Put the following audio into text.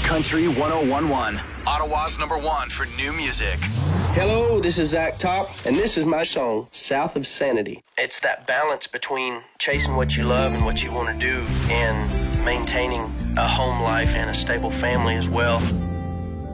Country 1011, Ottawa's #1 for new music. Hello, this is Zach Top, and this is my song, South of Sanity. It's that balance between chasing what you love and what you want to do and maintaining a home life and a stable family as well.